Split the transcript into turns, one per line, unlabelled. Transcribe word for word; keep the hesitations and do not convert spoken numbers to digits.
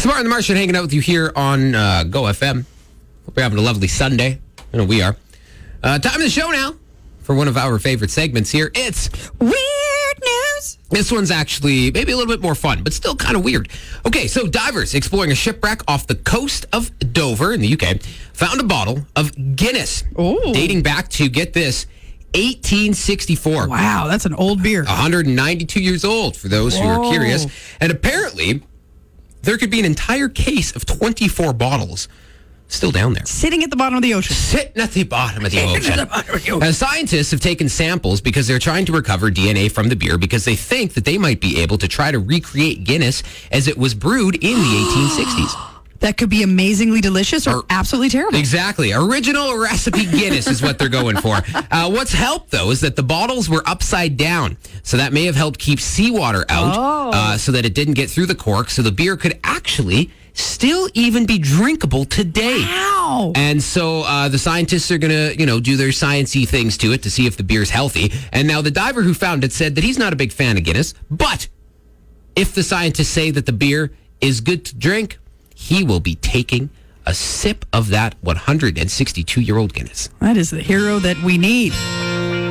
Samara and the Martian hanging out with you here on uh, Go F M. Hope you're having a lovely Sunday. I know we are. Uh, time of the show now for one of our favorite segments here. It's
Weird News.
This one's actually maybe a little bit more fun, but still kind of weird. Okay, so divers exploring a shipwreck off the coast of Dover in the U K found a bottle of Guinness
Ooh.
dating back to, get this, eighteen sixty-four.
Wow, that's an old beer.
one hundred ninety-two years old, for those who are
Whoa.
curious. And apparently, there could be an entire case of twenty-four bottles still down there.
Sitting at the bottom of the ocean.
Sitting at the bottom of the
Sitting
ocean.
at the bottom of the ocean.
Uh, scientists have taken samples because they're trying to recover D N A from the beer because they think that they might be able to try to recreate Guinness as it was brewed in the eighteen sixties.
That could be amazingly delicious or,
Or-
absolutely terrible.
Exactly. Original recipe Guinness is what they're going for. Uh, what's helped, though, is that the bottles were upside down. So that may have helped keep seawater out
Oh.
uh, so that it didn't get through the cork. So the beer could actually still even be drinkable today.
Wow.
And so uh, the scientists are going to, you know, do their science-y things to it to see if the beer's healthy. And now the diver who found it said that he's not a big fan of Guinness, but if the scientists say that the beer is good to drink, he will be taking a sip of that one hundred sixty-two-year-old Guinness.
That is the hero that we need.